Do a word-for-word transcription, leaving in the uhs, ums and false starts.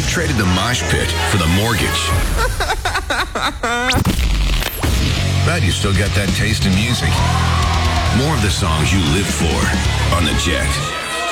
traded the mosh pit for the mortgage. But you still got that taste in music. More of the songs you lived for on The Jet.